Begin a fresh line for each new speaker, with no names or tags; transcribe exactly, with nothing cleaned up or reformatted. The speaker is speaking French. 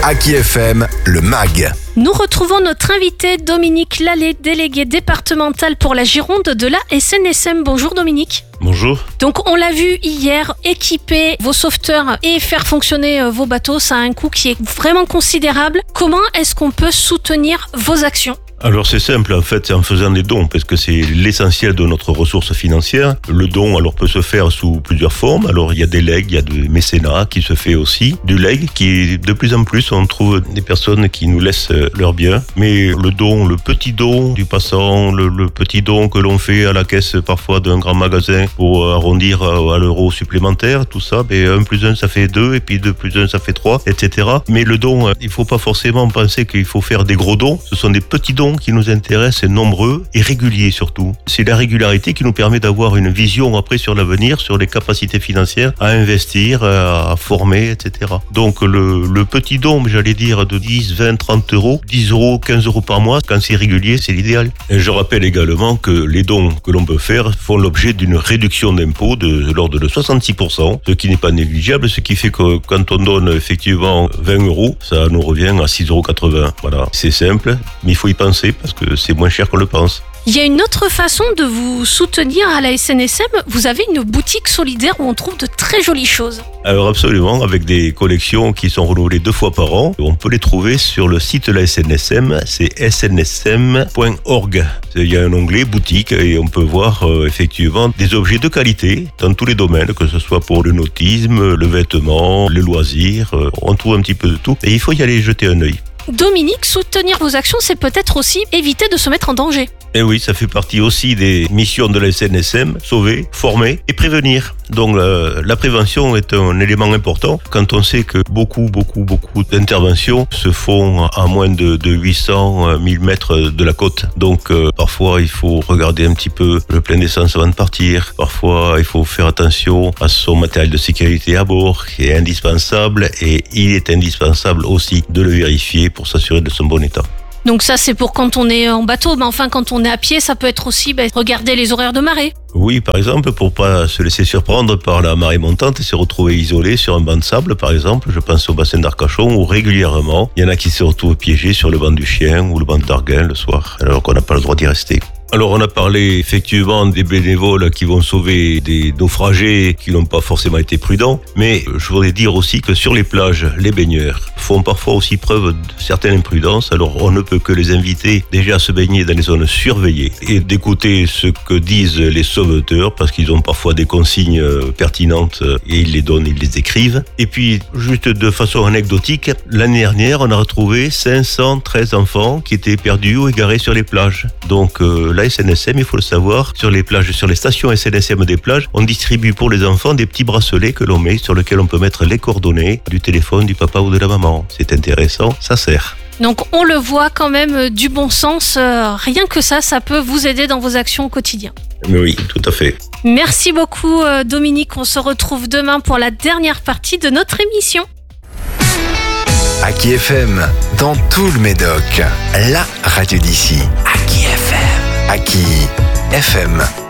Aki F M, le M A G.
Nous retrouvons notre invité Dominique Lallet, délégué départemental pour la Gironde de la S N S M. Bonjour Dominique.
Bonjour.
Donc on l'a vu hier, équiper vos sauveteurs et faire fonctionner vos bateaux, ça a un coût qui est vraiment considérable. Comment est-ce qu'on peut soutenir vos actions ?
Alors c'est simple, en fait, c'est en faisant des dons, parce que c'est l'essentiel de notre ressource financière. Le don, alors, peut se faire sous plusieurs formes. Alors, il y a des legs, il y a du mécénat qui se fait aussi. Du leg, qui de plus en plus, on trouve des personnes qui nous laissent leurs biens. Mais le don, le petit don du passant, le, le petit don que l'on fait à la caisse parfois d'un grand magasin pour arrondir à, à l'euro supplémentaire, tout ça, ben, un plus un, ça fait deux, et puis deux plus un, ça fait trois, et cetera. Mais le don, il faut pas forcément penser qu'il faut faire des gros dons. Ce sont des petits dons qui nous intéressent, et nombreux et réguliers surtout. C'est la régularité qui nous permet d'avoir une vision après sur l'avenir, sur les capacités financières à investir, à former, et cetera. Donc le, le petit don, j'allais dire de dix, vingt, trente euros, dix euros, quinze euros par mois, quand c'est régulier, c'est l'idéal. Et je rappelle également que les dons que l'on peut faire font l'objet d'une réduction d'impôt de, de l'ordre de soixante-six pour cent, ce qui n'est pas négligeable, ce qui fait que quand on donne effectivement vingt euros, ça nous revient à six euros quatre-vingts. Voilà, c'est simple, mais il faut y penser parce que c'est moins cher qu'on le pense.
Il y a une autre façon de vous soutenir à la S N S M. Vous avez une boutique solidaire où on trouve de très jolies choses.
Alors absolument, avec des collections qui sont renouvelées deux fois par an. On peut les trouver sur le site de la S N S M, c'est s n s m point org. Il y a un onglet boutique et on peut voir euh, effectivement des objets de qualité dans tous les domaines, que ce soit pour le nautisme, le vêtement, le loisir. Euh, on trouve un petit peu de tout et il faut y aller jeter un œil.
Dominique, soutenir vos actions, c'est peut-être aussi éviter de se mettre en danger.
Et oui, ça fait partie aussi des missions de la S N S M, sauver, former et prévenir. Donc euh, la prévention est un élément important quand on sait que beaucoup, beaucoup, beaucoup d'interventions se font à moins de, de huit cents mille mètres de la côte. Donc euh, parfois il faut regarder un petit peu le plein d'essence avant de partir. Parfois il faut faire attention à son matériel de sécurité à bord qui est indispensable et il est indispensable aussi de le vérifier pour s'assurer de son bon état.
Donc ça, c'est pour quand on est en bateau, mais enfin, quand on est à pied, ça peut être aussi ben, regarder les horaires de marée.
Oui, par exemple, pour pas se laisser surprendre par la marée montante et se retrouver isolé sur un banc de sable, par exemple, je pense au bassin d'Arcachon où régulièrement, il y en a qui se retrouvent piégés sur le banc du Chien ou le banc d'Arguin le soir, alors qu'on n'a pas le droit d'y rester. Alors on a parlé effectivement des bénévoles qui vont sauver des naufragés qui n'ont pas forcément été prudents, mais je voudrais dire aussi que sur les plages, les baigneurs font parfois aussi preuve de certaine imprudence. Alors on ne peut que les inviter déjà à se baigner dans les zones surveillées et d'écouter ce que disent les sauveteurs parce qu'ils ont parfois des consignes pertinentes et ils les donnent, ils les écrivent. Et puis juste de façon anecdotique, l'année dernière on a retrouvé cinq cent treize enfants qui étaient perdus ou égarés sur les plages. Donc euh, la S N S M, il faut le savoir, sur les plages, sur les stations S N S M des plages, on distribue pour les enfants des petits bracelets que l'on met, sur lesquels on peut mettre les coordonnées du téléphone du papa ou de la maman. C'est intéressant, ça sert.
Donc on le voit quand même du bon sens, euh, rien que ça, ça peut vous aider dans vos actions au quotidien.
Oui, tout à fait.
Merci beaucoup euh, Dominique, on se retrouve demain pour la dernière partie de notre émission.
Aki F M, dans tout le Médoc, la radio d'ici. Aki F M. Aki F M.